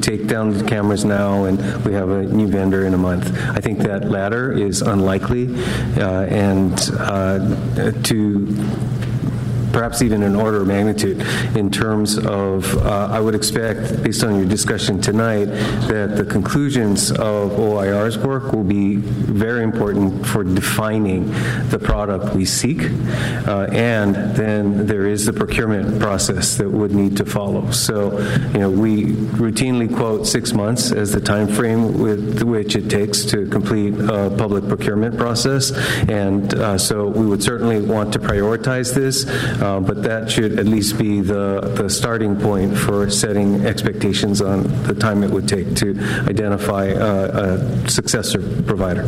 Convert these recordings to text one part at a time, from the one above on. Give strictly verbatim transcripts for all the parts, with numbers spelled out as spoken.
take down the cameras now and we have a new vendor in a month. I think that latter is unlikely, uh, and uh, to perhaps even an order of magnitude in terms of, uh, I would expect, based on your discussion tonight, that the conclusions of O I R's work will be very important for defining the product we seek, uh, and then there is the procurement process that would need to follow. So, you know, we routinely quote six months as the time frame with which it takes to complete a public procurement process, and uh, so we would certainly want to prioritize this. Uh, but that should at least be the, the starting point for setting expectations on the time it would take to identify a, a successor provider.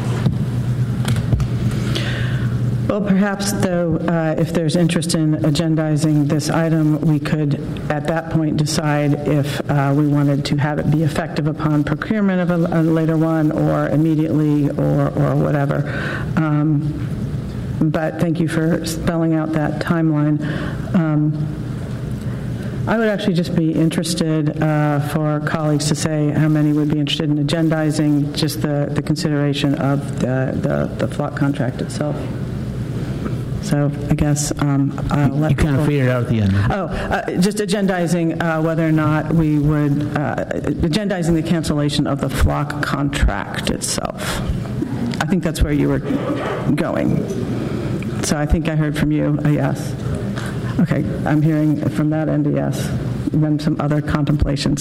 Well, perhaps, though, uh, if there's interest in agendizing this item, we could, at that point, decide if uh, we wanted to have it be effective upon procurement of a, a later one, or immediately, or, or whatever. Um, But thank you for spelling out that timeline. Um, I would actually just be interested uh, for colleagues to say how many would be interested in agendizing just the, the consideration of the, the, the flock contract itself. So I guess um, I'll let you kind people, of figured it out at the end. Oh, uh, just agendizing uh, whether or not we would, uh, agendizing the cancellation of the flock contract itself. I think that's where you were going. So I think I heard from you a yes. Okay, I'm hearing from that end a yes. And then some other contemplations.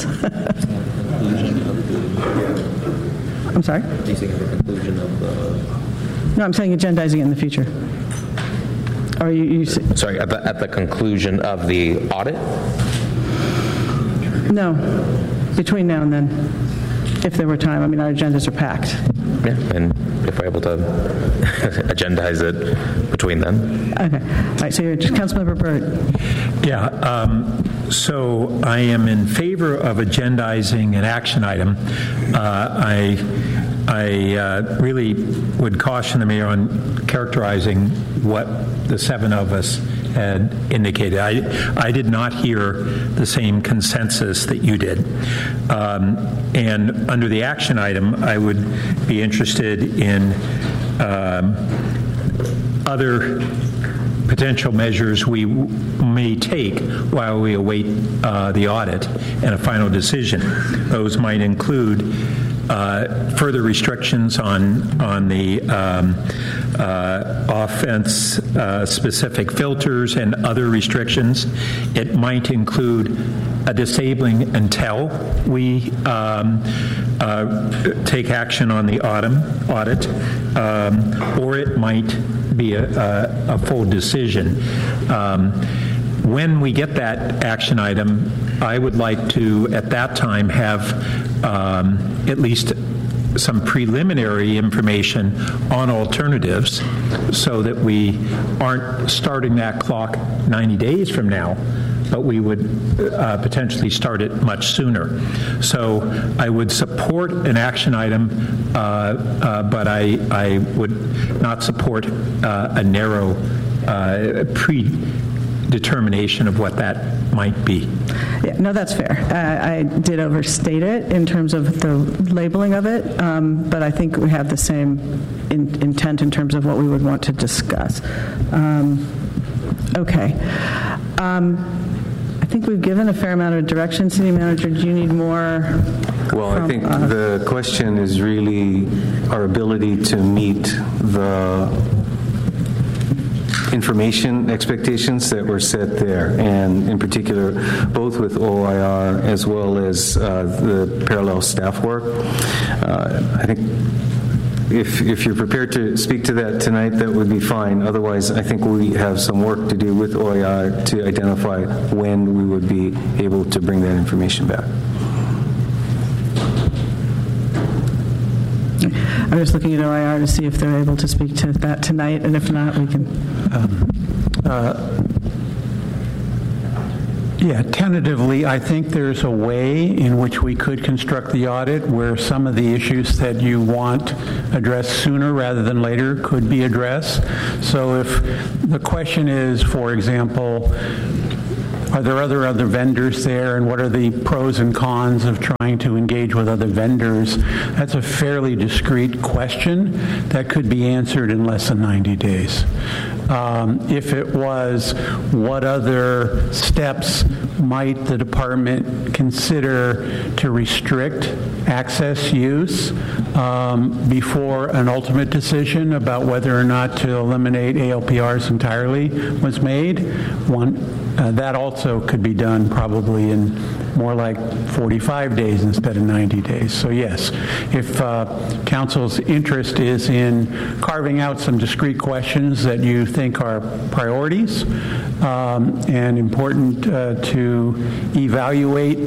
I'm sorry? Do you think of the conclusion of the... No, I'm saying agendizing it in the future. Or you, you Sorry, at the, at the conclusion of the audit? No, between now and then, if there were time. I mean, our agendas are packed. Yeah, and if we're able to agendize it between then. Okay. All right, so you're just Councilmember Burt. Yeah, um, so I am in favor of agendizing an action item. Uh, I I uh, really would caution the mayor on characterizing what the seven of us had indicated. I, I did not hear the same consensus that you did. Um, and under the action item, I would be interested in um, other potential measures we w- may take while we await uh, the audit and a final decision. Those might include Uh, further restrictions on on the um, uh, offense uh, specific filters and other restrictions. It might include a disabling until we um, uh, take action on the autumn audit, um, or it might be a, a, a full decision. Um, When we get that action item, I would like to, at that time, have um, at least some preliminary information on alternatives so that we aren't starting that clock ninety days from now, but we would uh, potentially start it much sooner. So I would support an action item, uh, uh, but I, I would not support uh, a narrow uh, pre determination of what that might be. Yeah, no, that's fair. Uh, I did overstate it in terms of the labeling of it, um, but I think we have the same in, intent in terms of what we would want to discuss. Um, okay. Um, I think we've given a fair amount of direction. City Manager, do you need more? Well, I think uh, the question is really our ability to meet the information expectations that were set there, and in particular, both with O I R as well as uh, the parallel staff work. Uh, I think if, if you're prepared to speak to that tonight, that would be fine. Otherwise, I think we have some work to do with O I R to identify when we would be able to bring that information back. I'm just looking at O I R to see if they're able to speak to that tonight, and if not, we can. Um, uh, yeah, tentatively, I think there's a way in which we could construct the audit where some of the issues that you want addressed sooner rather than later could be addressed. So if the question is, for example, are there other other vendors there, and what are the pros and cons of trying to engage with other vendors? That's a fairly discrete question that could be answered in less than ninety days. Um, if it was, what other steps might the department consider to restrict access use um, before an ultimate decision about whether or not to eliminate A L P Rs entirely was made? One, uh, that also could be done probably in more like forty-five days instead of ninety days. So yes, if uh, council's interest is in carving out some discrete questions that you think are priorities um, and important uh, to evaluate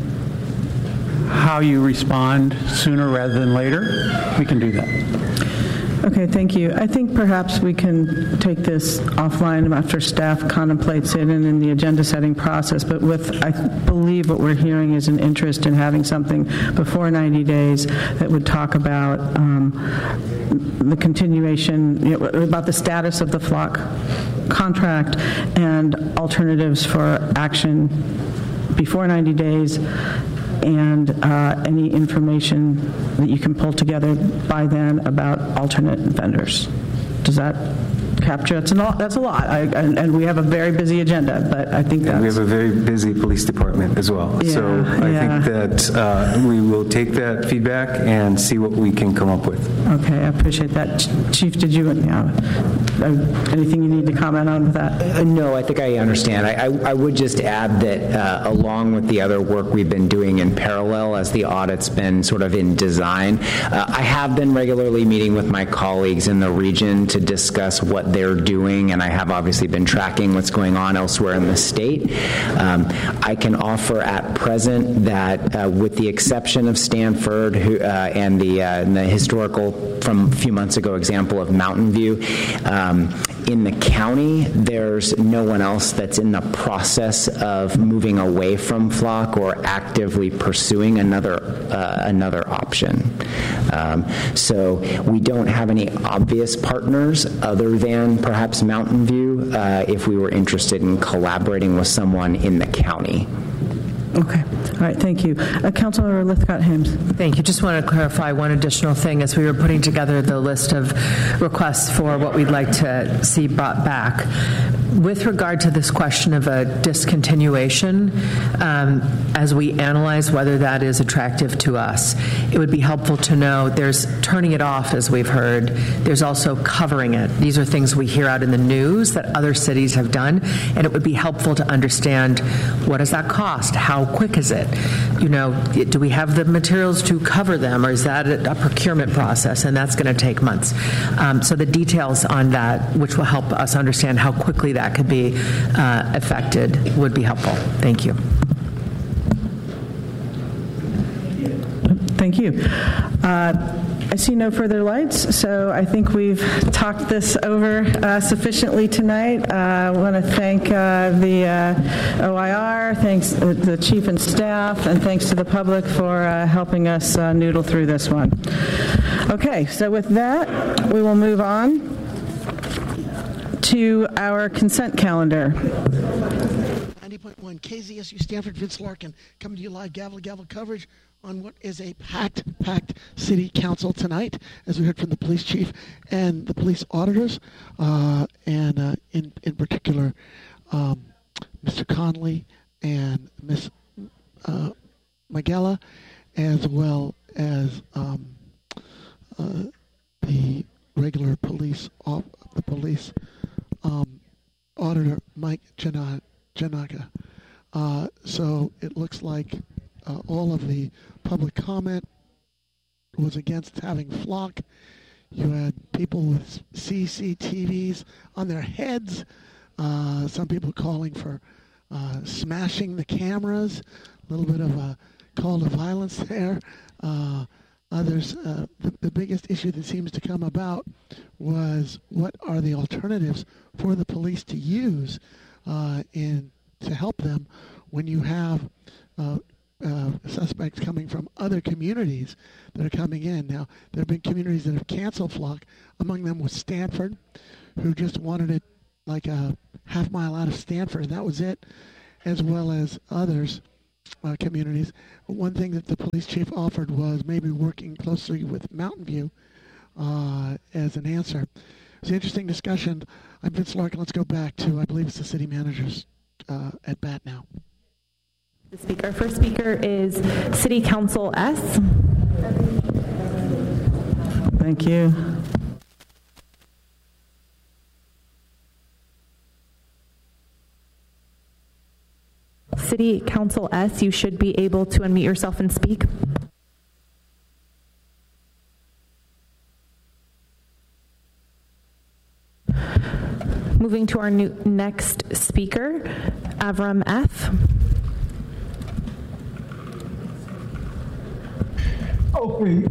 how you respond sooner rather than later, we can do that. Okay, thank you. I think perhaps we can take this offline after staff contemplates it and in the agenda setting process, but with, I believe what we're hearing is an interest in having something before ninety days that would talk about um, the continuation, you know, about the status of the flock contract and alternatives for action before ninety days, and uh, any information that you can pull together by then about alternate vendors. Does that capture? That's a lot. That's a lot. I, and, and we have a very busy agenda, but I think that's... And we have a very busy police department as well. Yeah, so I yeah. think that uh, we will take that feedback and see what we can come up with. Okay, I appreciate that. Ch- Chief, did you, yeah, uh, anything you need to comment on with that? Uh, no, I think I understand. I, I, I would just add that uh, along with the other work we've been doing in parallel as the audit's been sort of in design, uh, I have been regularly meeting with my colleagues in the region to discuss what they're doing, and I have obviously been tracking what's going on elsewhere in the state. Um, I can offer at present that uh, with the exception of Stanford who, uh, and, the, uh, and the historical from a few months ago example of Mountain View, um, in the county, there's no one else that's in the process of moving away from flock or actively pursuing another uh, another option. Um, so we don't have any obvious partners other than perhaps Mountain View uh, if we were interested in collaborating with someone in the county. Okay. All right. Thank you. Uh, Councilor Lithcott-Hames. Thank you. Just want to clarify one additional thing as we were putting together the list of requests for what we'd like to see brought back. With regard to this question of a discontinuation, um, as we analyze whether that is attractive to us, it would be helpful to know there's turning it off, as we've heard. There's also covering it. These are things we hear out in the news that other cities have done, and it would be helpful to understand what does that cost? How quick is it? You know, do we have the materials to cover them, or is that a procurement process, and that's going to take months? Um, so the details on that, which will help us understand how quickly that could be uh, affected, would be helpful. Thank you. Thank you. Uh, I see no further lights, so I think we've talked this over uh, sufficiently tonight. Uh, I want to thank uh, the uh, O I R, thanks uh, the chief and staff, and thanks to the public for uh, helping us uh, noodle through this one. Okay, so with that, we will move on to our consent calendar. ninety point one K Z S U Stanford, Vince Larkin, coming to you live, gavel to gavel coverage on what is a packed, packed city council tonight, as we heard from the police chief and the police auditors, uh, and uh, in in particular, um, Mister Conley and Miss uh, Magella, as well as um, uh, the regular police, op- the police um, auditor, Mike Janaga. Uh, so it looks like uh, all of the public comment was against having flock. You had people with C C T Vs on their heads. Uh, some people calling for uh, smashing the cameras. A little bit of a call to violence there. Uh, others, uh, the, the biggest issue that seems to come about was what are the alternatives for the police to use uh, in to help them when you have uh, uh, suspects coming from other communities that are coming in. Now, there have been communities that have canceled flock. Among them was Stanford, who just wanted it like a half mile out of Stanford, and that was it. as well as others, uh, communities. One thing that the police chief offered was maybe working closely with Mountain View uh, as an answer. It's an interesting discussion. I'm Vince Larkin. Let's go back to, I believe it's the city manager's uh, at bat now. The speaker. First speaker is City Council S. Thank you. City Council S, you should be able to unmute yourself and speak. Moving to our new next speaker, Avram F. Okay,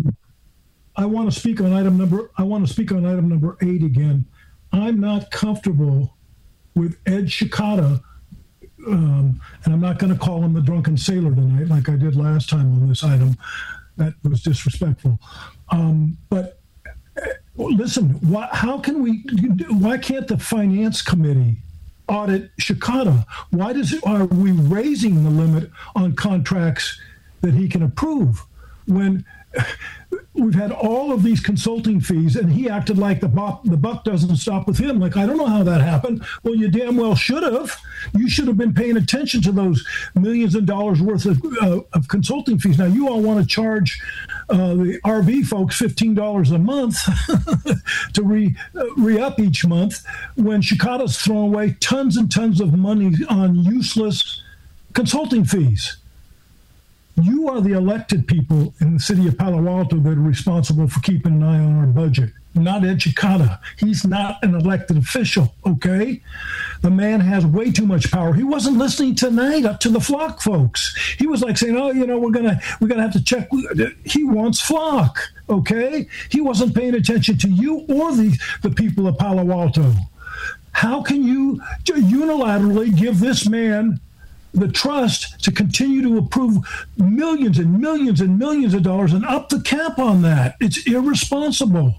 I want to speak on item number. I want to speak on item number eight again. I'm not comfortable with Ed Shikata, um, and I'm not going to call him the drunken sailor tonight, like I did last time on this item. That was disrespectful. Um, but uh, listen, why, how can we? Why can't the finance committee audit Shikata? Why does it? Are we raising the limit on contracts that he can approve when we've had all of these consulting fees, and he acted like the buck, the buck doesn't stop with him? Like, I don't know how that happened. Well, you damn well should have. You should have been paying attention to those millions of dollars worth of, uh, of consulting fees. Now, you all want to charge uh, the R V folks fifteen dollars a month to re, uh, re-up each month when Shikata's throwing away tons and tons of money on useless consulting fees. You are the elected people in the city of Palo Alto that are responsible for keeping an eye on our budget, not Ed Shikata. He's not an elected official, okay? The man has way too much power. He wasn't listening tonight up to the Flock folks. He was like saying, oh, you know, we're gonna we're gonna have to check. He wants Flock, okay? He wasn't paying attention to you or the, the people of Palo Alto. How can you unilaterally give this man the trust to continue to approve millions and millions and millions of dollars and up the cap on that? It's irresponsible.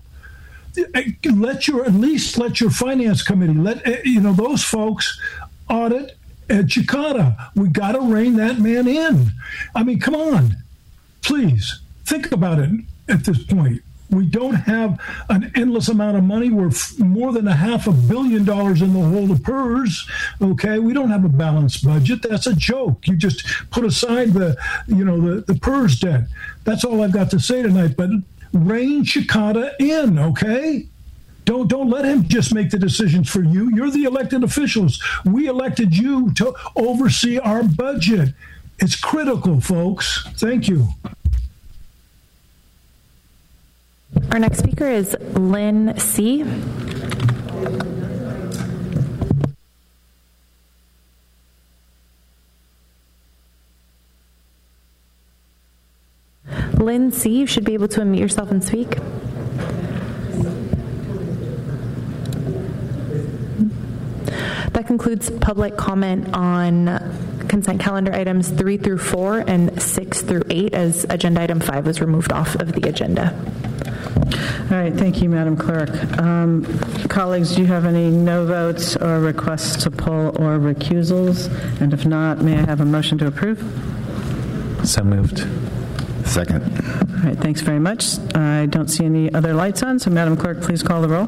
Let your, at least let your finance committee, let, you know, those folks audit Ed Shikata. We got to rein that man in. I mean, come on, please think about it at this point. We don't have an endless amount of money. We're f- more than a half a billion dollars in the hole of P E R S. Okay, we don't have a balanced budget. That's a joke. You just put aside the, you know, the, the P E R S debt. That's all I've got to say tonight. But rein Shikata in, okay? Don't don't let him just make the decisions for you. You're the elected officials. We elected you to oversee our budget. It's critical, folks. Thank you. Our next speaker is Lynn C. Lynn C., you should be able to unmute yourself and speak. That concludes public comment on consent calendar items three through four and six through eight, as agenda item five was removed off of the agenda. All right, thank you, Madam Clerk. Um, colleagues, do you have any no votes or requests to pull or recusals? And if not, may I have a motion to approve? So moved. Second. All right, thanks very much. I don't see any other lights on, so Madam Clerk, please call the roll.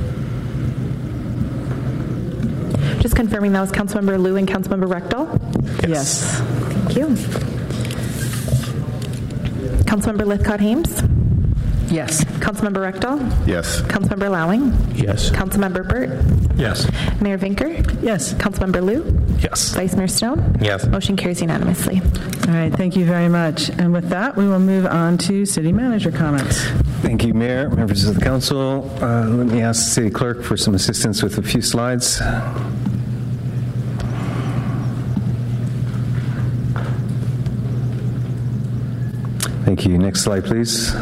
Just confirming that was Councilmember Liu and Councilmember Rechtel? Yes. yes. Thank you. Councilmember Lithcott-Hames? Yes. Councilmember Rechtel? Yes. Councilmember Lowing? Yes. Councilmember Burt? Yes. Mayor Vinker? Yes. Councilmember Liu? Yes. Vice Mayor Stone? Yes. Motion carries unanimously. All right, thank you very much. And with that, we will move on to city manager comments. Thank you, Mayor, members of the council. Uh, let me ask the city clerk for some assistance with a few slides. Thank you. Next slide, please.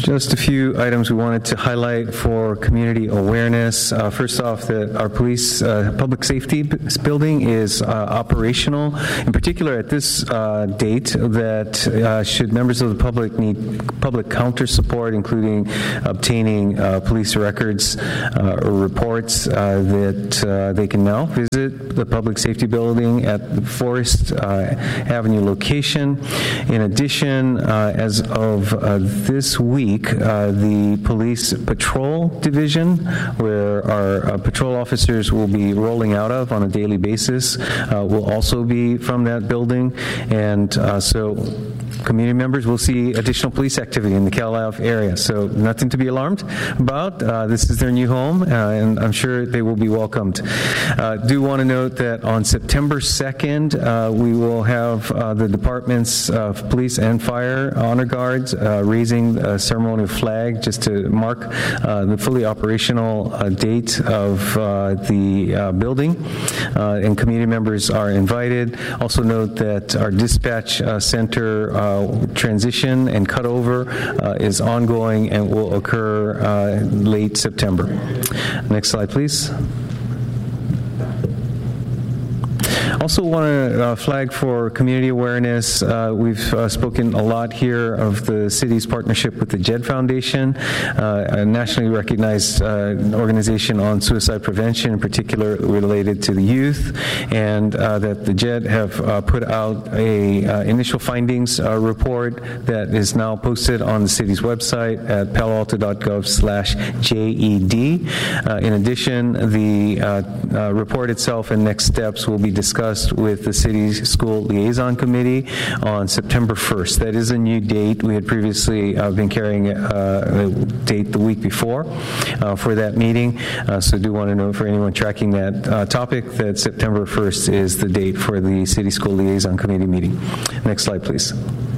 Just a few items we wanted to highlight for community awareness. Uh, first off, that our police uh, public safety b- building is uh, operational. In particular, at this uh, date, that uh, should members of the public need public counter support, including obtaining uh, police records uh, or reports, uh, that uh, they can now visit the public safety building at the Forest uh, Avenue location. In addition, uh, as of uh, this week, uh, the police patrol division, where our uh, patrol officers will be rolling out of on a daily basis, uh, will also be from that building. And uh, so community members will see additional police activity in the Cal Ave area. So nothing to be alarmed about. Uh, this is their new home, uh, and I'm sure they will be welcomed. Uh, do want to note that on September second, uh, we will have uh, the departments of police and fire honor guards uh, raising a ceremonial flag just to mark uh, the fully operational uh, date of uh, the uh, building, uh, and community members are invited. Also note that our dispatch uh, center uh, transition and cutover uh, is ongoing and will occur uh, late September. Next slide, please. Also want to uh, flag for community awareness. Uh, we've uh, spoken a lot here of the city's partnership with the JED Foundation, uh, a nationally recognized uh, organization on suicide prevention, in particular related to the youth, and uh, that the JED have uh, put out a uh, initial findings uh, report that is now posted on the city's website at palo alto dot gov slash J E D. Uh, in addition, the uh, uh, report itself and next steps will be discussed with the city's school liaison committee on September first. That is a new date. We had previously uh, been carrying uh, a date the week before uh, for that meeting. Uh, so do want to know for anyone tracking that uh, topic that September first is the date for the city school liaison committee meeting. Next slide, please.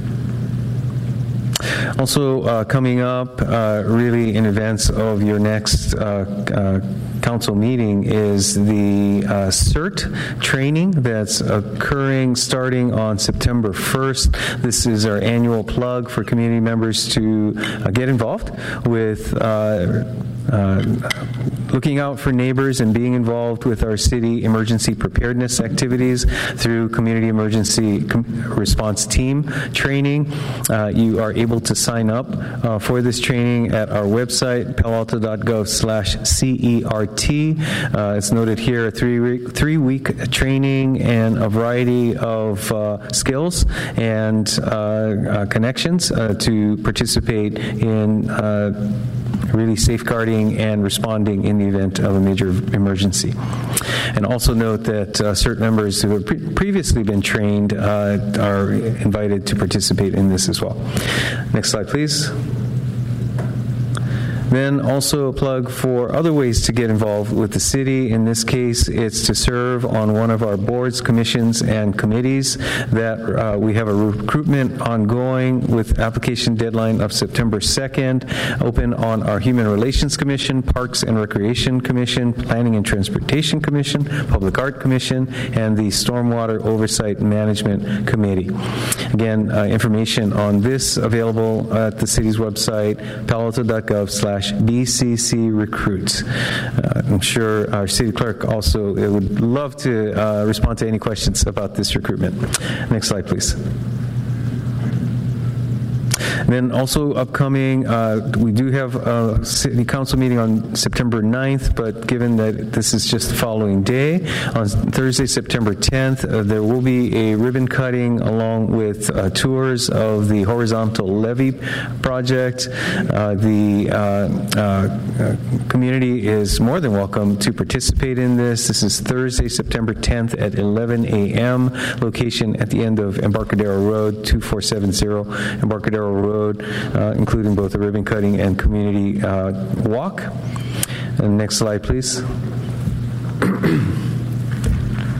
Also uh, coming up, uh, really in advance of your next uh, uh, council meeting, is the uh, CERT training that's occurring starting on September first. This is our annual plug for community members to uh, get involved with uh, Uh, looking out for neighbors and being involved with our city emergency preparedness activities through community emergency com- response team training. Uh, you are able to sign up uh, for this training at our website, palo alto dot gov slash C E R T. Uh, it's noted here a three-week, three-week training and a variety of uh, skills and uh, uh, connections uh, to participate in uh, really safeguarding and responding in the event of a major emergency. And also note that uh, certain members who have pre- previously been trained uh, are invited to participate in this as well. Next slide, please. Then also a plug for other ways to get involved with the city. In this case, it's to serve on one of our boards, commissions, and committees. That uh, we have a recruitment ongoing with application deadline of September second, open on our Human Relations Commission, Parks and Recreation Commission, Planning and Transportation Commission, Public Art Commission, and the Stormwater Oversight Management Committee. Again, uh, information on this available at the city's website, palo alto dot gov slash B C C recruits. Uh, I'm sure our city clerk also would love to uh, respond to any questions about this recruitment. Next slide, please. Then also upcoming, uh, we do have a city council meeting on September ninth, but given that this is just the following day, on Thursday, September tenth, uh, there will be a ribbon cutting along with uh, tours of the horizontal levee project. Uh, the uh, uh, community is more than welcome to participate in this. This is Thursday, September tenth at eleven a.m. Location at the end of Embarcadero Road, two four seven zero Embarcadero Road. Uh, including both a ribbon cutting and community uh, walk. And next slide, please.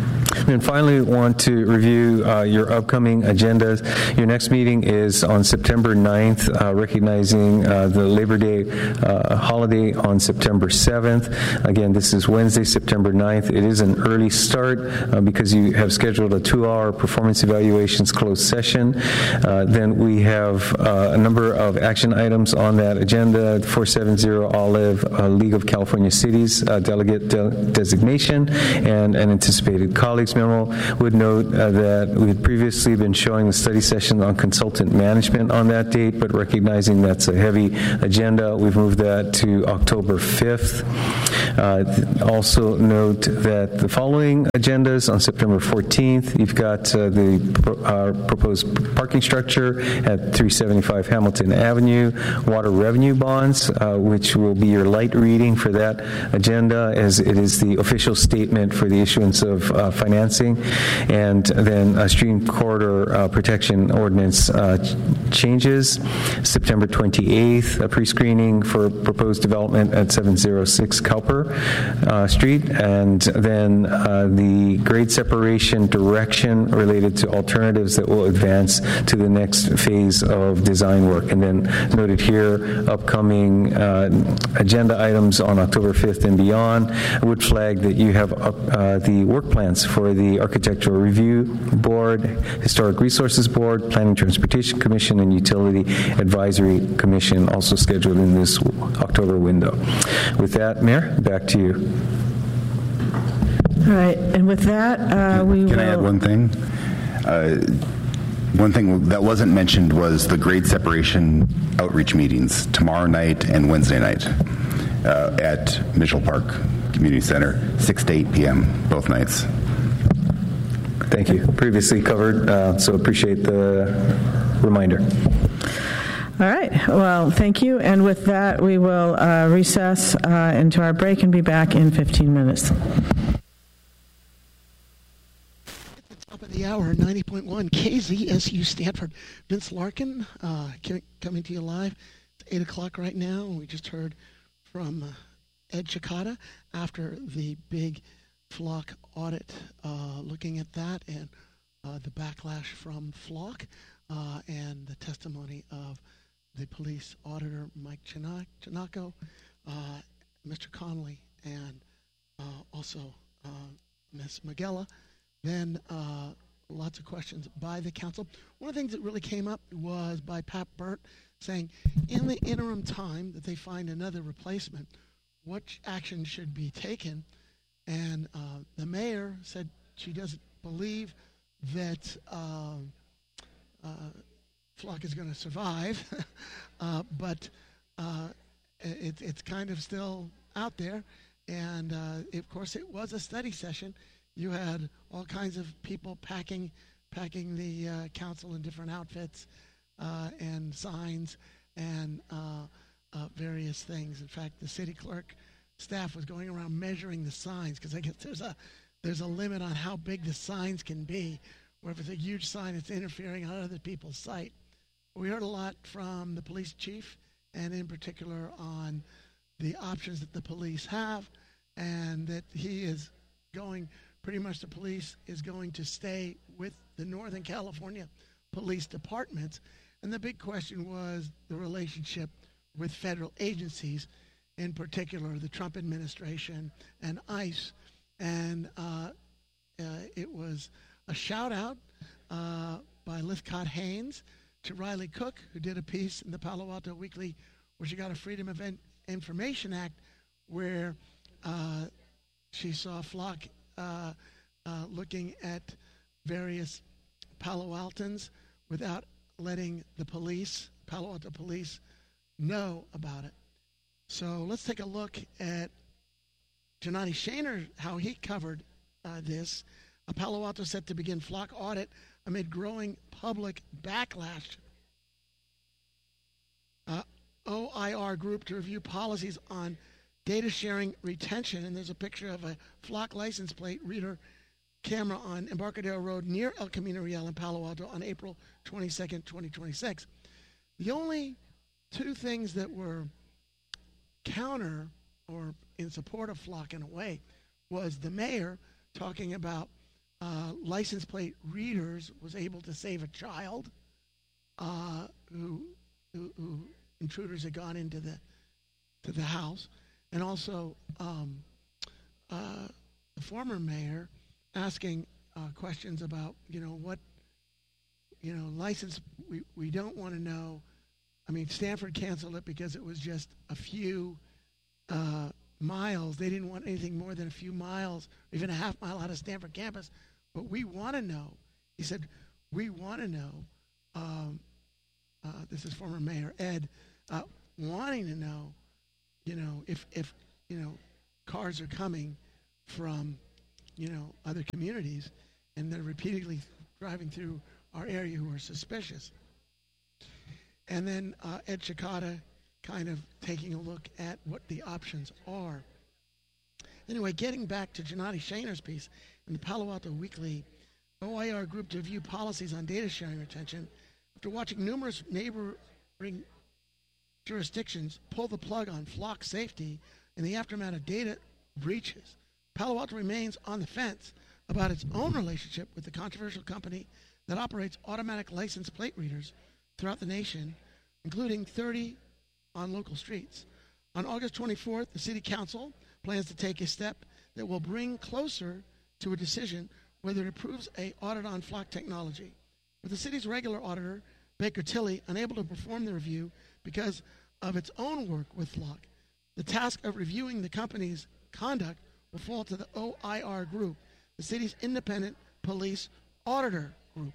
And finally, want to review uh, your upcoming agendas. Your next meeting is on September ninth, uh, recognizing uh, the Labor Day uh, holiday on September seventh. Again, this is Wednesday, September ninth. It is an early start uh, because you have scheduled a two-hour performance evaluations closed session. Uh, then we have uh, a number of action items on that agenda: four seventy Olive uh, League of California Cities uh, delegate de- designation and an anticipated colleagues memo. Would note uh, that we had previously been showing the study session on consultant management on that date, but recognizing that's a heavy agenda, we've moved that to October fifth. Uh, also note that the following agendas on September fourteenth, you've got uh, the uh, proposed parking structure at three seventy-five Hamilton Avenue, water revenue bonds, uh, which will be your light reading for that agenda, as it is the official statement for the issuance of uh, financing, and then a stream corridor uh, protection ordinance uh, ch- changes. September twenty-eighth, a pre-screening for proposed development at seven oh six Cowper uh, Street, and then uh, the grade separation direction related to alternatives that will advance to the next phase of design work. And then noted here, upcoming uh, agenda items on October fifth and beyond. I would flag that you have uh, the work plans for the Architectural Review Board, Historic Resources Board, Planning Transportation Commission, and Utility Advisory Commission also scheduled in this October window. With that, Mayor, back to you. All right, and with that, uh, we Can will... I add one thing? Uh, One thing that wasn't mentioned was the grade separation outreach meetings tomorrow night and Wednesday night uh, at Mitchell Park Community Center, six to eight p.m. both nights. Thank you. Previously covered, uh, so appreciate the reminder. All right. Well, thank you. And with that, we will uh, recess uh, into our break and be back in fifteen minutes. Top of the hour, ninety point one K Z S U Stanford. Vince Larkin uh, coming to you live. It's eight o'clock right now. We just heard from uh, Ed Chicata after the big Flock audit, uh, looking at that and uh, the backlash from Flock uh, and the testimony of the police auditor, Mike Chinaco, uh, Mister Connolly, and uh, also uh, Miz Magella. Then uh, lots of questions by the council. One of the things that really came up was by Pat Burt saying, in the interim time that they find another replacement, what action should be taken? And uh, the mayor said she doesn't believe that uh, uh, Flock is going to survive, uh, but uh, it, it's kind of still out there. And uh, of course, it was a study session. You had all kinds of people packing, packing the uh, council in different outfits uh, and signs and uh, uh, various things. In fact, the city clerk staff was going around measuring the signs because I guess there's a there's a limit on how big the signs can be. Where if it's a huge sign, it's interfering on other people's sight. We heard a lot from the police chief, and in particular on the options that the police have, and that he is going. Pretty much the police is going to stay with the Northern California Police Departments. And the big question was the relationship with federal agencies, in particular the Trump administration and ICE. And uh, uh, it was a shout out uh, by Lithcott Haynes to Riley Cook, who did a piece in the Palo Alto Weekly where she got a Freedom of Information Act where uh, she saw Flock Uh, uh, looking at various Palo Altans without letting the police, Palo Alto police, know about it. So let's take a look at Janani Shaner, how he covered uh, this. A Palo Alto set to begin Flock audit amid growing public backlash. Uh, O I R group to review policies on data sharing retention, and there's a picture of a Flock license plate reader camera on Embarcadero Road near El Camino Real in Palo Alto on April twenty-second, twenty twenty-six. The only two things that were counter or in support of Flock in a way was the mayor talking about uh, license plate readers was able to save a child uh, who, who, who intruders had gone into the to the house, and also um, uh, the former mayor asking uh, questions about, you know, what, you know, license, we, we don't want to know. I mean, Stanford canceled it because it was just a few uh, miles. They didn't want anything more than a few miles, or even a half mile out of Stanford campus. But we want to know, he said, we want to know, um, uh, this is former Mayor Ed, uh, wanting to know, you know, if, if, you know, cars are coming from, you know, other communities, and they're repeatedly driving through our area who are suspicious. And then uh, Ed Chicata kind of taking a look at what the options are. Anyway, getting back to Janati Shainer's piece in the Palo Alto Weekly, O I R group to review policies on data sharing retention. After watching numerous neighboring jurisdictions pull the plug on flock safety in the aftermath of data breaches, Palo Alto remains on the fence about its own relationship with the controversial company that operates automatic license plate readers throughout the nation, including thirty on local streets. On August twenty-fourth, the City Council plans to take a step that will bring closer to a decision whether it approves a audit on flock technology. With the city's regular auditor, Baker Tilly, unable to perform the review because of its own work with flock, the task of reviewing the company's conduct will fall to the O I R group, the city's independent police auditor group.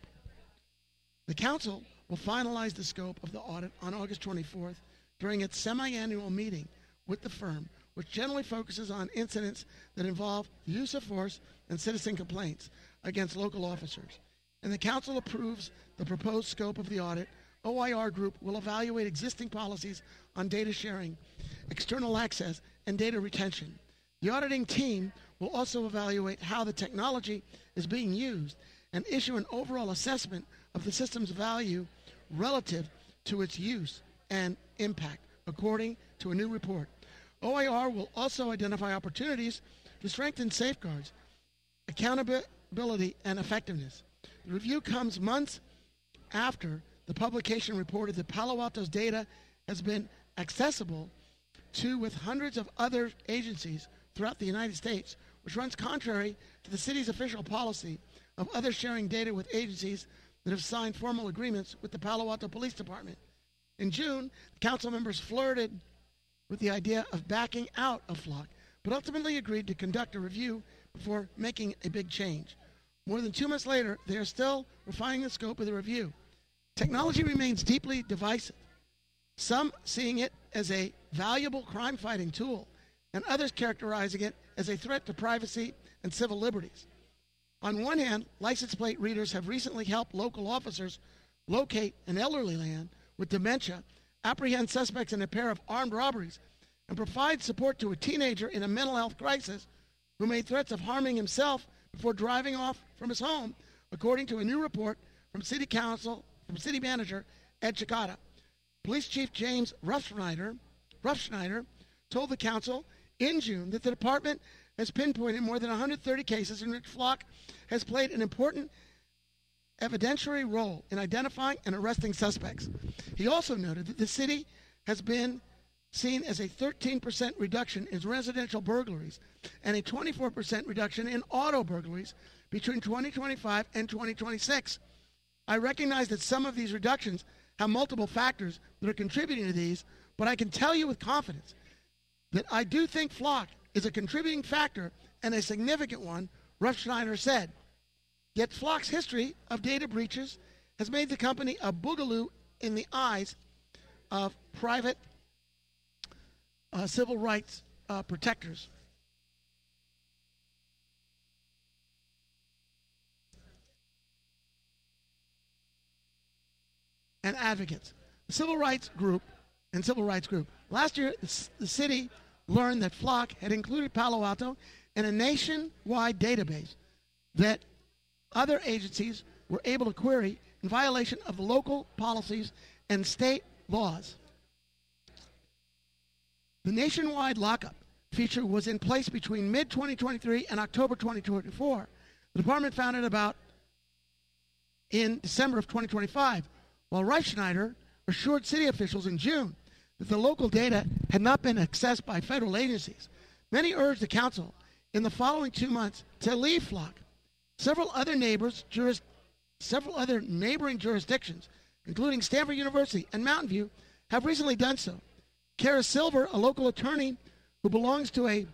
The council will finalize the scope of the audit on August twenty-fourth during its semi-annual meeting with the firm, which generally focuses on incidents that involve the use of force and citizen complaints against local officers. And the council approves the proposed scope of the audit. O I R Group will evaluate existing policies on data sharing, external access, and data retention. The auditing team will also evaluate how the technology is being used and issue an overall assessment of the system's value relative to its use and impact, according to a new report. O I R will also identify opportunities to strengthen safeguards, accountability, and effectiveness. The review comes months after the publication reported that Palo Alto's data has been accessible to with hundreds of other agencies throughout the United States, which runs contrary to the city's official policy of others sharing data with agencies that have signed formal agreements with the Palo Alto Police Department. In June, the council members flirted with the idea of backing out of Flock, but ultimately agreed to conduct a review before making a big change. More than two months later, they are still refining the scope of the review. Technology remains deeply divisive, some seeing it as a valuable crime-fighting tool, and others characterizing it as a threat to privacy and civil liberties. On one hand, license plate readers have recently helped local officers locate an elderly man with dementia, apprehend suspects in a pair of armed robberies, and provide support to a teenager in a mental health crisis who made threats of harming himself before driving off from his home, according to a new report from City Council, from City Manager Ed Chicata. Police Chief James Ruffschneider, Ruffschneider told the council in June that the department has pinpointed more than one hundred thirty cases in which Flock has played an important evidentiary role in identifying and arresting suspects. He also noted that the city has been seen as a thirteen percent reduction in residential burglaries and a twenty-four percent reduction in auto burglaries between twenty twenty-five and twenty twenty-six. I recognize that some of these reductions have multiple factors that are contributing to these, but I can tell you with confidence that I do think Flock is a contributing factor and a significant one, Ruffschneider said. Yet Flock's history of data breaches has made the company a boogaloo in the eyes of private uh, civil rights uh, protectors. And advocates. The civil rights group and civil rights group. Last year, the city learned that Flock had included Palo Alto in a nationwide database that other agencies were able to query in violation of local policies and state laws. The nationwide lockup feature was in place between mid twenty twenty-three and October twenty twenty-four. The department found it about in December of twenty twenty-five, while Reich-Schneider assured city officials in June that the local data had not been accessed by federal agencies. Many urged the council in the following two months to leave Flock. Several other neighbors, juris, several other neighboring jurisdictions, including Stanford University and Mountain View, have recently done so. Kara Silver, a local attorney who belongs to a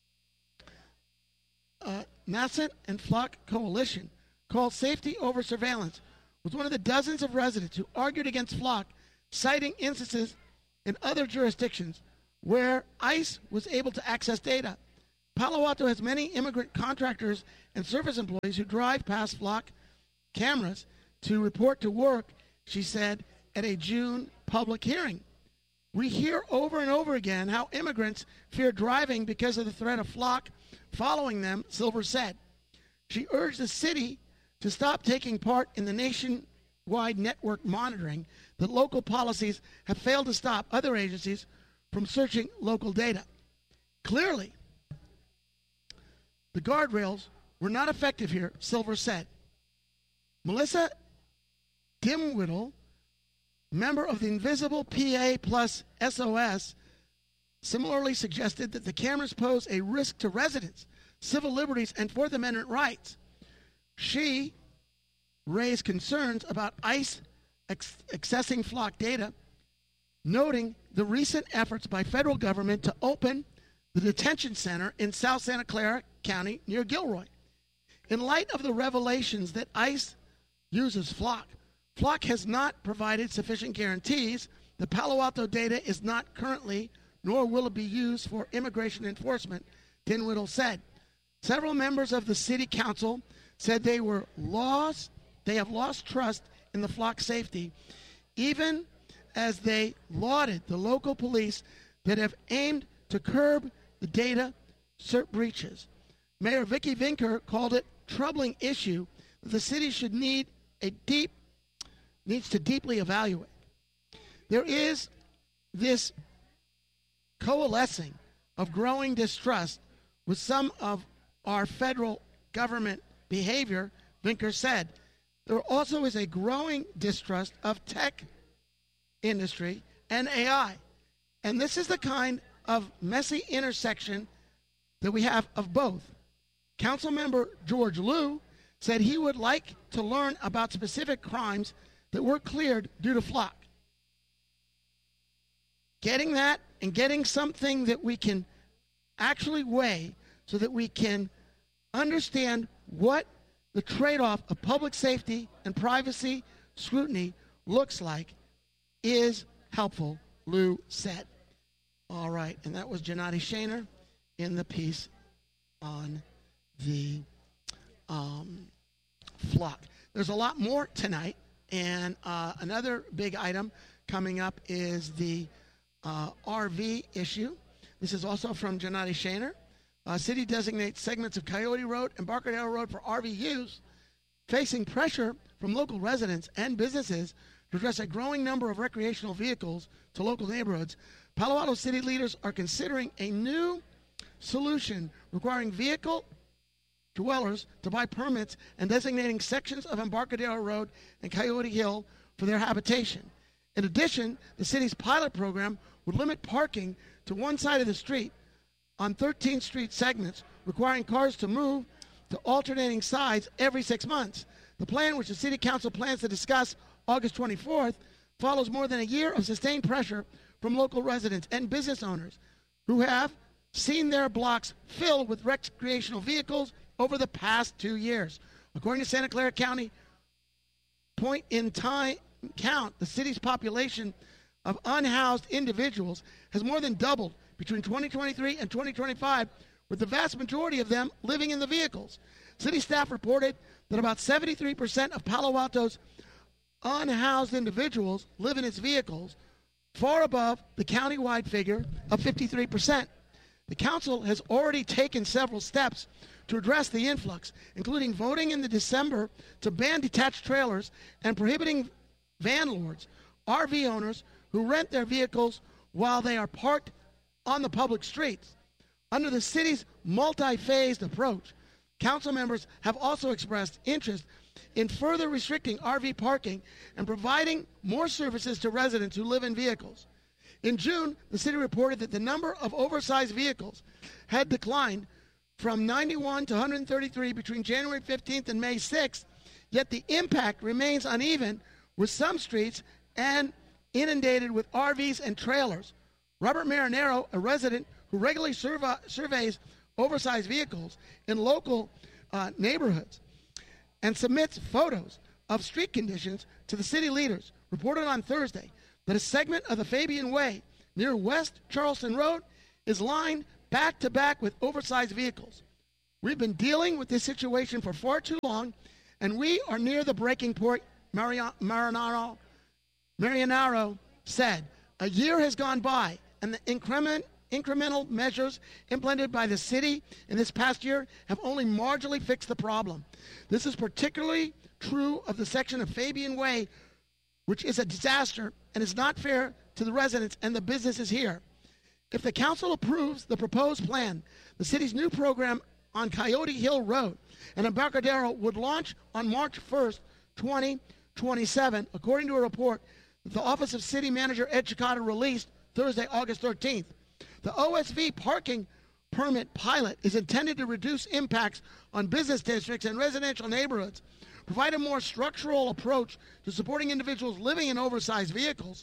uh, Nascent and Flock coalition called Safety Over Surveillance, was one of the dozens of residents who argued against Flock, citing instances in other jurisdictions where ICE was able to access data. Palo Alto has many immigrant contractors and service employees who drive past Flock cameras to report to work, she said at a June public hearing. We hear over and over again how immigrants fear driving because of the threat of Flock following them, Silver said. She urged the city to stop taking part in the nationwide network monitoring that local policies have failed to stop other agencies from searching local data. Clearly, the guardrails were not effective here, Silver said. Melissa Dimwittle, member of the Invisible P A plus S O S, similarly suggested that the cameras pose a risk to residents, civil liberties, and Fourth Amendment rights. She raised concerns about ICE ex- accessing Flock data, noting the recent efforts by federal government to open the detention center in South Santa Clara County near Gilroy. In light of the revelations that ICE uses Flock, Flock has not provided sufficient guarantees that Palo Alto data is not currently, nor will it be used for immigration enforcement, Dinwiddle said. Several members of the city council said they were lost, they have lost trust in the Flock safety, even as they lauded the local police that have aimed to curb the data cert breaches. Mayor Vicky Vinker called it a troubling issue that the city should need a deep needs to deeply evaluate. There is this coalescing of growing distrust with some of our federal government behavior, Vinker said. There also is a growing distrust of tech industry and A I. And this is the kind of messy intersection that we have of both. Councilmember George Liu said he would like to learn about specific crimes that were cleared due to Flock. Getting that and getting something that we can actually weigh so that we can understand what the trade-off of public safety and privacy scrutiny looks like is helpful, Liu said. All right, and that was Gennady Shaner in the piece on the um, Flock. There's a lot more tonight, and uh, another big item coming up is the uh, R V issue. This is also from Gennady Shaner. Uh, city designates segments of Coyote Road and Barcadero Road for R V use, facing pressure from local residents and businesses to address a growing number of recreational vehicles to local neighborhoods. Palo Alto city leaders are considering a new solution requiring vehicle dwellers to buy permits and designating sections of Embarcadero Road and Coyote Hill for their habitation. In addition, the city's pilot program would limit parking to one side of the street on thirteenth Street segments, requiring cars to move to alternating sides every six months. The plan, which the City Council plans to discuss August twenty-fourth, follows more than a year of sustained pressure from local residents and business owners who have seen their blocks filled with recreational vehicles over the past two years. According to Santa Clara County point in time count, the city's population of unhoused individuals has more than doubled between twenty twenty-three and twenty twenty-five, with the vast majority of them living in the vehicles. City staff reported that about seventy-three percent of Palo Alto's unhoused individuals live in its vehicles, far above the countywide figure of fifty-three percent. The council has already taken several steps to address the influx, including voting in the December to ban detached trailers and prohibiting vanlords, R V owners who rent their vehicles while they are parked on the public streets. Under the city's multi-phased approach, council members have also expressed interest in further restricting R V parking and providing more services to residents who live in vehicles. In June, the city reported that the number of oversized vehicles had declined from ninety-one to one hundred thirty-three between January fifteenth and May sixth, yet the impact remains uneven, with some streets and inundated with R Vs and trailers. Robert Marinero, a resident who regularly surve- surveys oversized vehicles in local uh, neighborhoods and submits photos of street conditions to the city leaders, reported on Thursday that a segment of the Fabian Way near West Charleston Road is lined back-to-back with oversized vehicles. We've been dealing with this situation for far too long, and we are near the breaking point, Mariano, Marinaro, Marinaro said. A year has gone by, and the increment, incremental measures implemented by the city in this past year have only marginally fixed the problem. This is particularly true of the section of Fabian Way, which is a disaster and is not fair to the residents and the businesses here. If the council approves the proposed plan, the city's new program on Coyote Hill Road and Embarcadero would launch on March first, twenty twenty-seven, according to a report that the Office of City Manager Ed Chicata released Thursday, August thirteenth. The O S V parking permit pilot is intended to reduce impacts on business districts and residential neighborhoods, provide a more structural approach to supporting individuals living in oversized vehicles,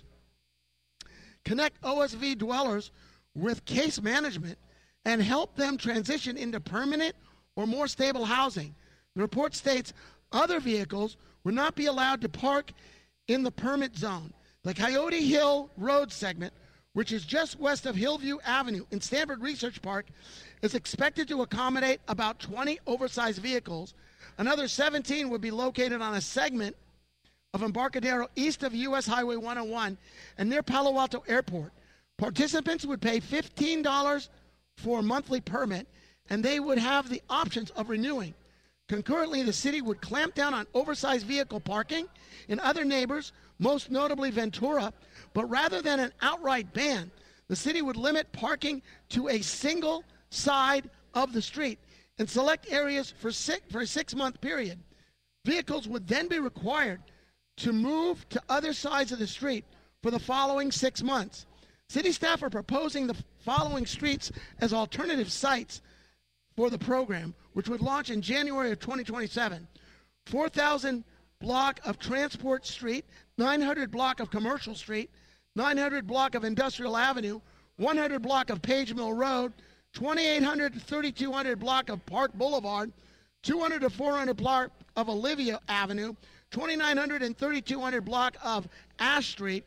connect O S V dwellers with case management, and help them transition into permanent or more stable housing. The report states other vehicles would not be allowed to park in the permit zone. The Coyote Hill Road segment, which is just west of Hillview Avenue in Stanford Research Park, is expected to accommodate about twenty oversized vehicles. Another seventeen would be located on a segment of Embarcadero east of U S Highway one oh one and near Palo Alto Airport. Participants would pay fifteen dollars for a monthly permit, and they would have the options of renewing. Concurrently, the city would clamp down on oversized vehicle parking in other neighbors, most notably Ventura, but rather than an outright ban, the city would limit parking to a single side of the street in select areas for, six, for a six-month period. Vehicles would then be required to move to other sides of the street for the following six months. City staff are proposing the following streets as alternative sites for the program, which would launch in January of twenty twenty-seven. four thousand block of Transport Street, nine hundred block of Commercial Street, nine hundred block of Industrial Avenue, one hundred block of Page Mill Road, twenty-eight hundred to thirty-two hundred block of Park Boulevard, two hundred to four hundred block of Olivia Avenue, twenty-nine hundred and thirty-two hundred block of Ash Street,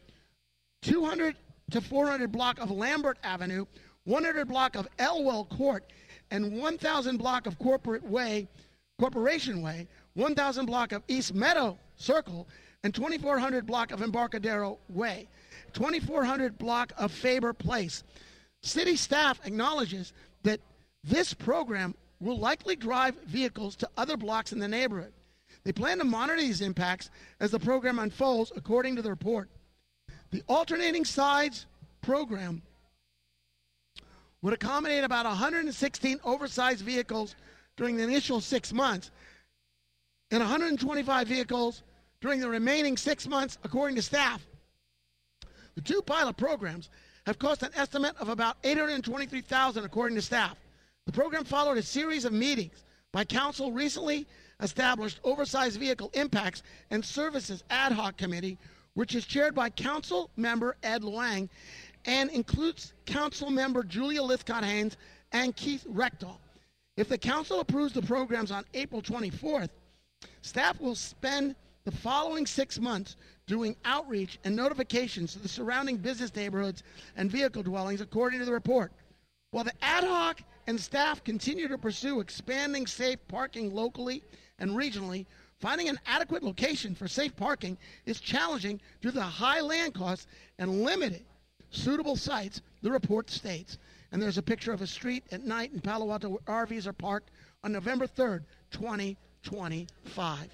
two hundred to four hundred block of Lambert Avenue, one hundred block of Elwell Court, and one thousand block of Corporate Way, Corporation Way, one thousand block of East Meadow Circle, and twenty-four hundred block of Embarcadero Way, twenty-four hundred block of Faber Place. City staff acknowledges that this program will likely drive vehicles to other blocks in the neighborhood. They plan to monitor these impacts as the program unfolds, according to the report. The alternating sides program would accommodate about one hundred sixteen oversized vehicles during the initial six months and one hundred twenty-five vehicles during the remaining six months, according to staff. The two pilot programs have cost an estimate of about eight hundred twenty-three thousand dollars, according to staff. The program followed a series of meetings by council recently established Oversized Vehicle Impacts and Services Ad Hoc Committee, which is chaired by Council Member Ed Luang and includes Council Member Julia Lithcott-Haynes and Keith Rectal. If the council approves the programs on April twenty-fourth, staff will spend the following six months doing outreach and notifications to the surrounding business neighborhoods and vehicle dwellings, according to the report. While the ad hoc and staff continue to pursue expanding safe parking locally and regionally, finding an adequate location for safe parking is challenging due to the high land costs and limited suitable sites, the report states. And there's a picture of a street at night in Palo Alto where R Vs are parked on November third, twenty twenty-five.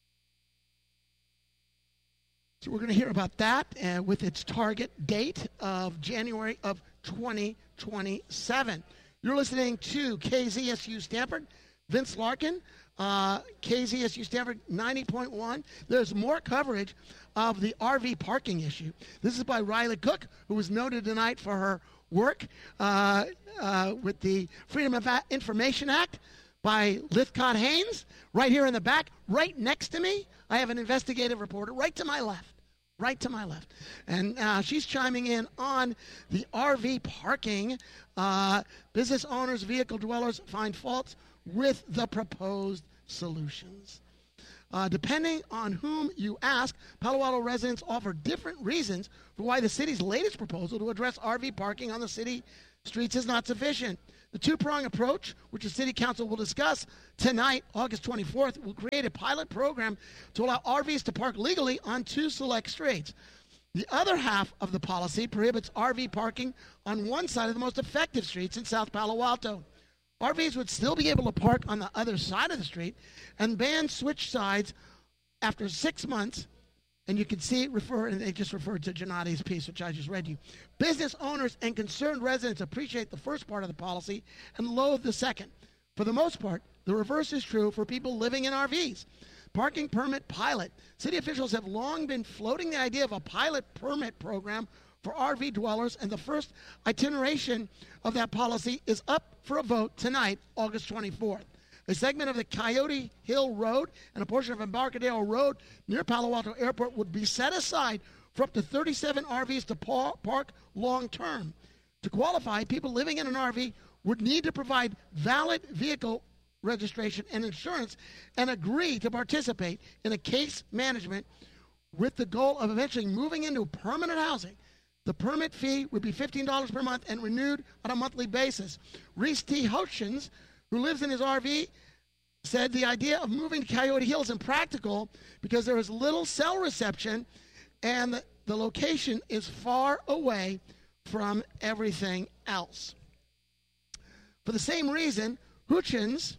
So we're going to hear about that uh, with its target date of January of twenty twenty-seven. You're listening to K Z S U Stanford. Vince Larkin, uh, K Z S U Stanford ninety point one. There's more coverage of the R V parking issue. This is by Riley Cook, who was noted tonight for her work uh, uh, with the Freedom of Information Act, by Lithcott Haynes, right here in the back. Right next to me, I have an investigative reporter right to my left. Right to my left. And uh, she's chiming in on the R V parking. Uh, business owners, vehicle dwellers find faults with the proposed solutions. Uh, depending on whom you ask, Palo Alto residents offer different reasons for why the city's latest proposal to address R V parking on the city streets is not sufficient. The two-prong approach, which the City Council will discuss tonight, August twenty-fourth, will create a pilot program to allow R Vs to park legally on two select streets. The other half of the policy prohibits R V parking on one side of the most effective streets in South Palo Alto. R Vs would still be able to park on the other side of the street and ban switch sides after six months. And you can see, refer, and they just referred to Gennadi's piece, which I just read you. Business owners and concerned residents appreciate the first part of the policy and loathe the second. For the most part, the reverse is true for people living in R Vs. Parking permit pilot. City officials have long been floating the idea of a pilot permit program for R V dwellers, and the first iteration of that policy is up for a vote tonight, August twenty-fourth. A segment of the Coyote Hill Road and a portion of Embarcadero Road near Palo Alto Airport would be set aside for up to thirty-seven R Vs to park long-term. To qualify, people living in an R V would need to provide valid vehicle registration and insurance and agree to participate in a case management with the goal of eventually moving into permanent housing. The permit fee would be fifteen dollars per month and renewed on a monthly basis. Reese T. Hutchins, who lives in his R V, said the idea of moving to Coyote Hill is impractical because there is little cell reception and the, the location is far away from everything else. For the same reason, Hutchins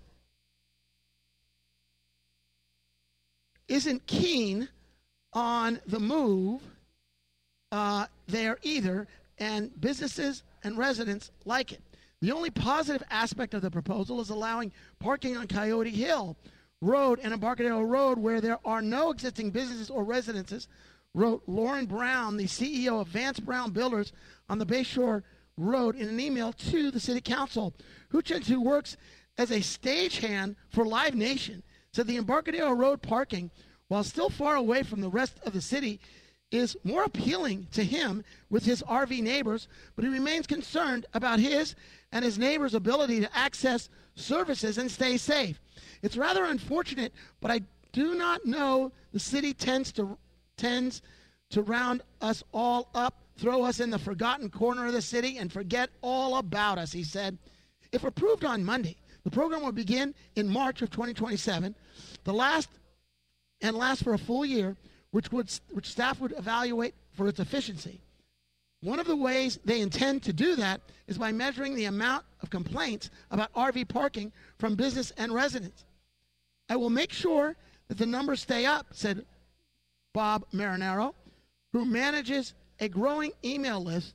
isn't keen on the move uh, there either, and businesses and residents like it. The only positive aspect of the proposal is allowing parking on Coyote Hill Road and Embarcadero Road where there are no existing businesses or residences, wrote Lauren Brown, the C E O of Vance Brown Builders on the Bayshore Road, in an email to the City Council. Hutchins, who works as a stagehand for Live Nation, said the Embarcadero Road parking, while still far away from the rest of the city, is more appealing to him with his R V neighbors, but he remains concerned about his and his neighbors' ability to access services and stay safe. It's rather unfortunate, but I do not know the city tends to tends to round us all up, throw us in the forgotten corner of the city, and forget all about us, he said. If approved on Monday, the program will begin in March of twenty twenty-seven, the last and last for a full year, which would which staff would evaluate for its efficiency. One of the ways they intend to do that is by measuring the amount of complaints about R V parking from business and residents. I will make sure that the numbers stay up, said Bob Marinaro, who manages a growing email list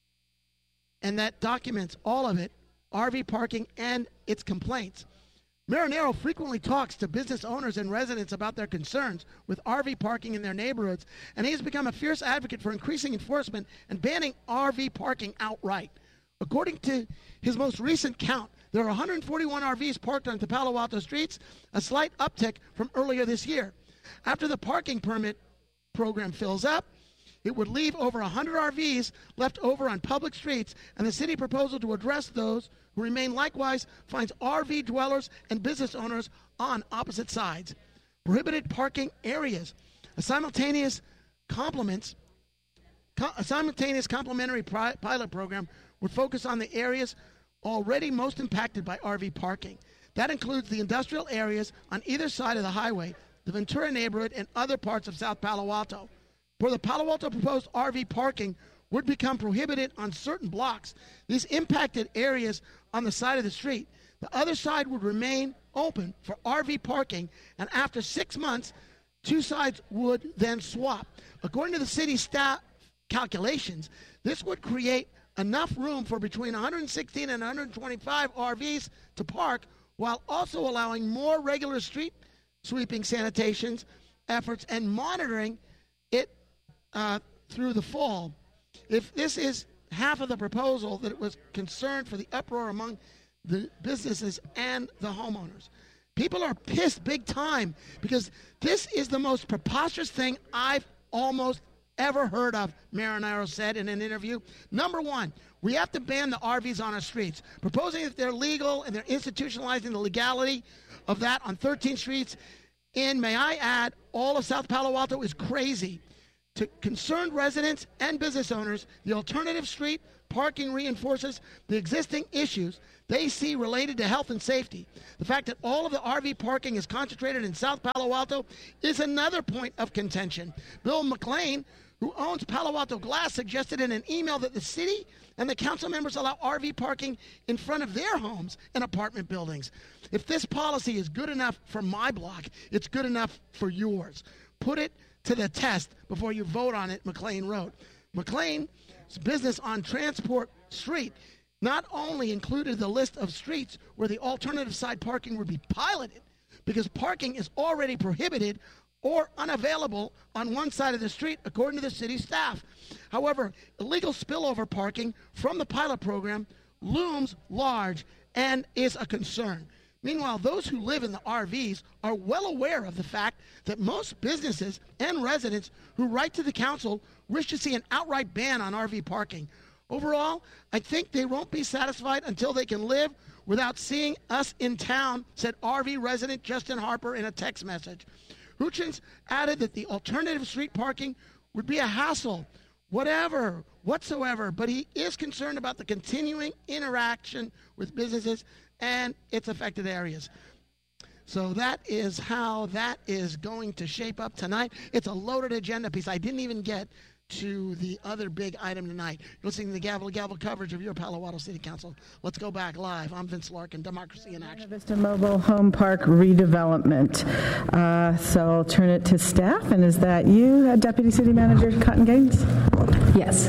and that documents all of it, R V parking and its complaints. Marinaro frequently talks to business owners and residents about their concerns with R V parking in their neighborhoods, and he has become a fierce advocate for increasing enforcement and banning R V parking outright. According to his most recent count, there are one hundred forty-one R Vs parked on the Palo Alto streets, a slight uptick from earlier this year. After the parking permit program fills up, it would leave over one hundred R Vs left over on public streets, and the city proposal to address those who remain likewise finds R V dwellers and business owners on opposite sides. Prohibited parking areas. A simultaneous complements, a simultaneous complementary pilot program would focus on the areas already most impacted by R V parking. That includes the industrial areas on either side of the highway, the Ventura neighborhood, and other parts of South Palo Alto. For the Palo Alto proposed R V parking would become prohibited on certain blocks, these impacted areas on the side of the street. The other side would remain open for R V parking, and after six months, two sides would then swap. According to the city staff calculations, this would create enough room for between one hundred sixteen and one hundred twenty-five R Vs to park while also allowing more regular street sweeping sanitations efforts and monitoring it uh, through the fall. If this is half of the proposal, that it was concerned for the uproar among the businesses and the homeowners. People are pissed big time because this is the most preposterous thing I've almost ever heard of, Marinaro said in an interview. Number one, we have to ban the R Vs on our streets. Proposing that they're legal and they're institutionalizing the legality of that on thirteen streets in, may I add, all of South Palo Alto is crazy. To concerned residents and business owners, the alternative street parking reinforces the existing issues they see related to health and safety. The fact that all of the R V parking is concentrated in South Palo Alto is another point of contention. Bill McLean, who owns Palo Alto Glass, suggested in an email that the city and the council members allow R V parking in front of their homes and apartment buildings. If this policy is good enough for my block, it's good enough for yours. Put it to the test before you vote on it, McLean wrote. McLean's business on Transport Street not only included the list of streets where the alternative side parking would be piloted, because parking is already prohibited or unavailable on one side of the street, according to the city staff. However, illegal spillover parking from the pilot program looms large and is a concern. Meanwhile, those who live in the R Vs are well aware of the fact that most businesses and residents who write to the council wish to see an outright ban on R V parking. Overall, I think they won't be satisfied until they can live without seeing us in town, said R V resident Justin Harper in a text message. Hutchins added that the alternative street parking would be a hassle, whatever, whatsoever, but he is concerned about the continuing interaction with businesses and its affected areas. So that is how that is going to shape up tonight. It's a loaded agenda piece. I didn't even get to the other big item tonight. You're listening to the Gavel to Gavel coverage of your Palo Alto City Council. Let's go back live. I'm Vince Larkin, Democracy in Action. Vista Mobile Home Park redevelopment. Uh, so I'll turn it to staff. And is that you, Deputy City Manager Cotton Gaines? Yes.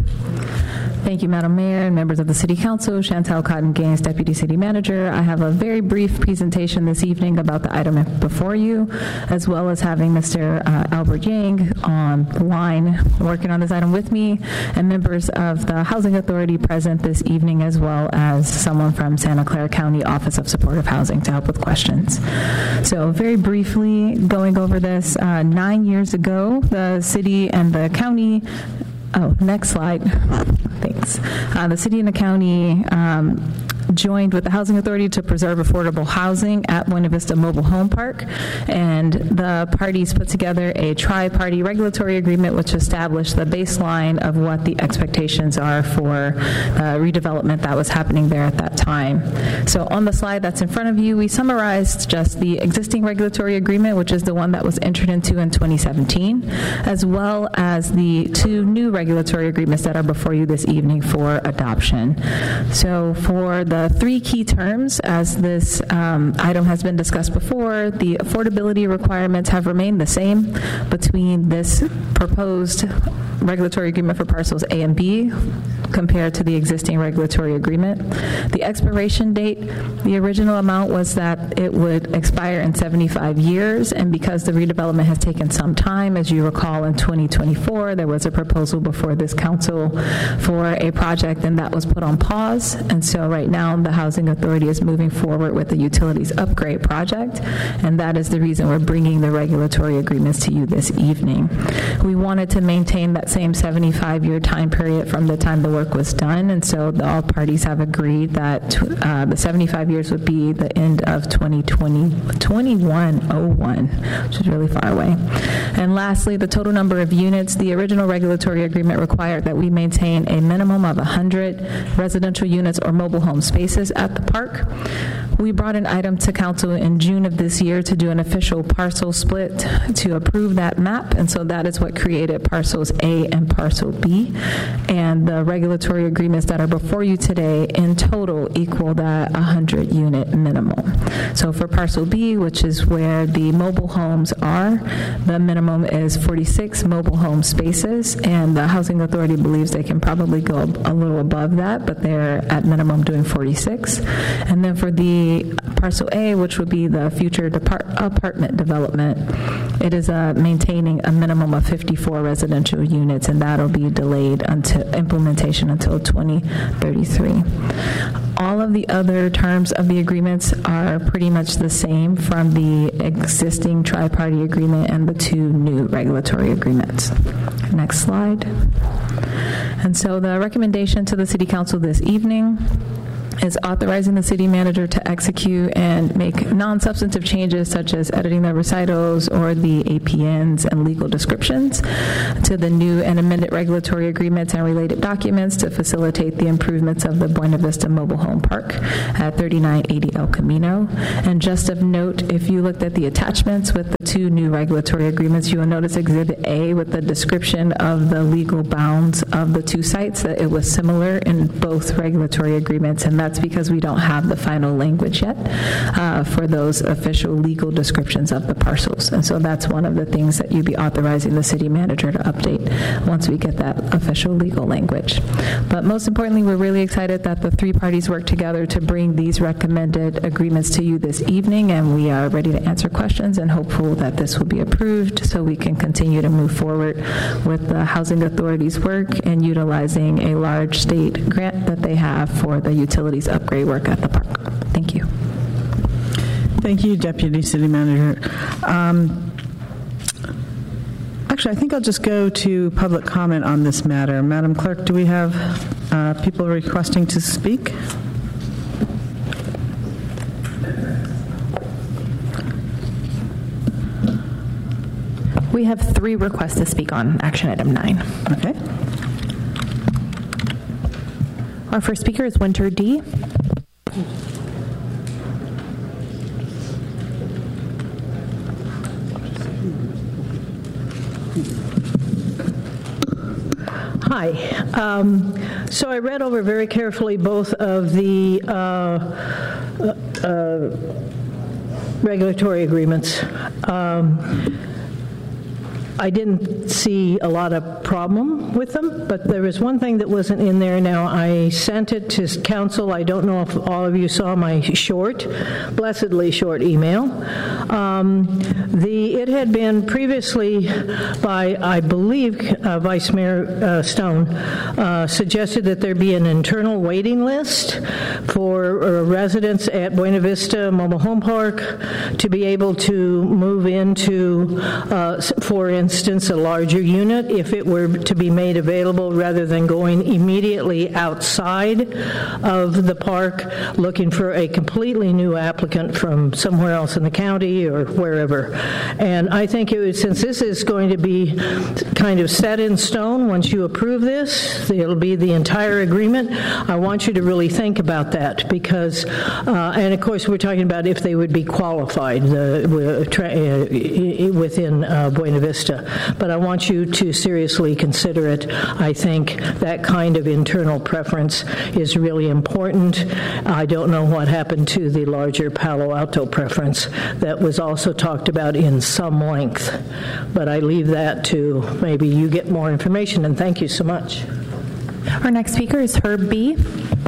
Thank you, Madam Mayor and members of the City Council. Chantel Cotton Gaines, Deputy City Manager. I have a very brief presentation this evening about the item before you, as well as having Mister Uh, Albert Yang on the line working on this item with me, and members of the Housing Authority present this evening, as well as someone from Santa Clara County Office of Supportive Housing to help with questions. So very briefly going over this, uh, nine years ago, the city and the county Oh, next slide. Thanks. Uh, the city and the county um, joined with the Housing Authority to preserve affordable housing at Buena Vista Mobile Home Park, and the parties put together a tri-party regulatory agreement which established the baseline of what the expectations are for uh, redevelopment that was happening there at that time. So on the slide that's in front of you, we summarized just the existing regulatory agreement, which is the one that was entered into in twenty seventeen, as well as the two new regulatory agreements that are before you this evening for adoption. So for the three key terms, as this um, item has been discussed before, the affordability requirements have remained the same between this proposed regulatory agreement for parcels A and B compared to the existing regulatory agreement. The expiration date, the original amount was that it would expire in seventy-five years, and because the redevelopment has taken some time, as you recall, in twenty twenty-four, there was a proposal before this council for a project, and that was put on pause. And so right now, the Housing Authority is moving forward with the utilities upgrade project, and that is the reason we're bringing the regulatory agreements to you this evening. We wanted to maintain that same seventy-five year time period from the time the work was done, and so the, all parties have agreed that uh, the seventy-five years would be the end of twenty twenty, twenty-one oh one, which is really far away. And lastly, the total number of units. The original regulatory agreement required that we maintain a minimum of one hundred residential units or mobile home spaces at the park. We brought an item to council in June of this year to do an official parcel split to approve that map, and so that is what created parcels A and parcel B. And the regulatory agreements that are before you today in total equal that one hundred unit minimum. So for parcel B, which is where the mobile homes are, the minimum is forty-six mobile home spaces, and the Housing Authority believes they can probably go a little above that, but they're at minimum doing forty-six. And then for the the parcel A, which would be the future depart- apartment development, it is uh, maintaining a minimum of fifty-four residential units, and that'll be delayed until implementation until twenty thirty-three. All of the other terms of the agreements are pretty much the same from the existing tri-party agreement and the two new regulatory agreements. Next slide. And so the recommendation to the City Council this evening is authorizing the city manager to execute and make non-substantive changes such as editing the recitals or the A P Ns and legal descriptions to the new and amended regulatory agreements and related documents to facilitate the improvements of the Buena Vista Mobile Home Park at thirty-nine eighty El Camino. And just of note, if you looked at the attachments with the two new regulatory agreements, you will notice Exhibit A with the description of the legal bounds of the two sites, that it was similar in both regulatory agreements, and that's because we don't have the final language yet uh, for those official legal descriptions of the parcels. And so that's one of the things that you'd be authorizing the city manager to update once we get that official legal language. But most importantly, we're really excited that the three parties work together to bring these recommended agreements to you this evening, and we are ready to answer questions and hopeful that this will be approved so we can continue to move forward with the Housing Authority's work and utilizing a large state grant that they have for the utilities upgrade work at the park. Thank you. Thank you, Deputy City Manager. Um, actually, I think I'll just go to public comment on this matter. Madam Clerk, do we have uh, people requesting to speak? We have three requests to speak on action item nine. Okay. Our first speaker is Winter D. Hi. Um, so I read over very carefully both of the uh, uh, regulatory agreements. Um, I didn't see a lot of problem with them, but there was one thing that wasn't in there. Now, I sent it to council. I don't know if all of you saw my short, blessedly short email. Um, the it had been previously by, I believe, uh, Vice Mayor uh, Stone uh, suggested that there be an internal waiting list for uh, residents at Buena Vista Mobile Home Park to be able to move into, uh, for instance, instance, a larger unit if it were to be made available rather than going immediately outside of the park looking for a completely new applicant from somewhere else in the county or wherever. And I think it would, since this is going to be kind of set in stone once you approve this, it'll be the entire agreement. I want you to really think about that because, uh, and of course we're talking about if they would be qualified uh, within uh, Buena Vista. But I want you to seriously consider it. I think that kind of internal preference is really important. I don't know what happened to the larger Palo Alto preference that was also talked about in some length. But I leave that to maybe you get more information, and thank you so much. Our next speaker is Herb B.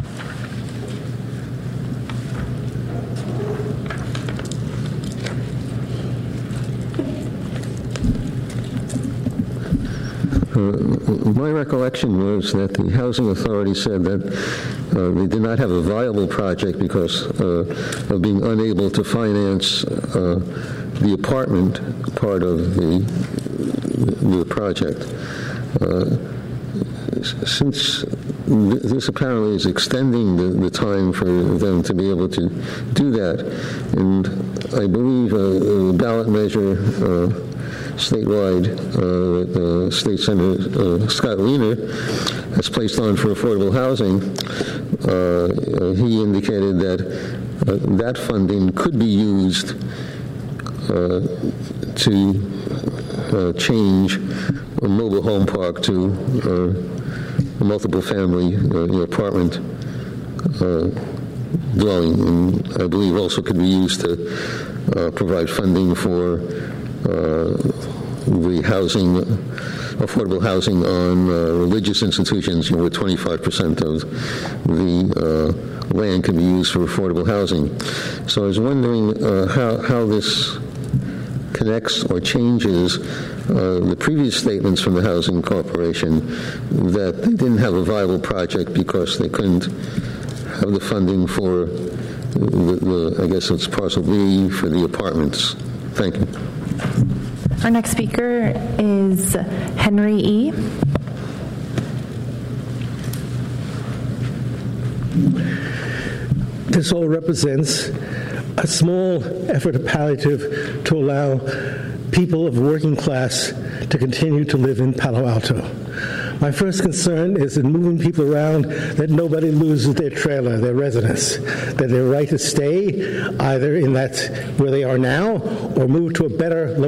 Uh, my recollection was that the Housing Authority said that uh, they did not have a viable project because uh, of being unable to finance uh, the apartment part of the, the project. Uh, since this apparently is extending the, the time for them to be able to do that, and I believe a, a ballot measure uh, statewide, uh, the State Senator uh, Scott Wiener has placed on for affordable housing. Uh, he indicated that uh, that funding could be used uh, to uh, change a mobile home park to uh, a multiple family uh, apartment uh, dwelling, and I believe also could be used to uh, provide funding for Uh, the housing, affordable housing on uh, religious institutions, you know, where twenty-five percent of the uh, land can be used for affordable housing. So I was wondering uh, how, how this connects or changes uh, the previous statements from the Housing Corporation that they didn't have a viable project because they couldn't have the funding for the, the I guess it's parcel B for the apartments. Thank you. Our next speaker is Henry E. This all represents a small effort of palliative to allow people of working class to continue to live in Palo Alto. My first concern is in moving people around that nobody loses their trailer, their residence, that they're right to stay either in that where they are now or move to a better location.